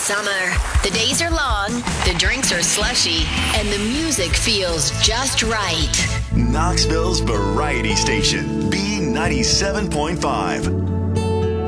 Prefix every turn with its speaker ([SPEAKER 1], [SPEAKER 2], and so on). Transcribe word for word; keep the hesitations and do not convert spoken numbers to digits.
[SPEAKER 1] summer. The days are long, the drinks are slushy, and the music feels just right.
[SPEAKER 2] Knoxville's Variety Station, B ninety-seven point five.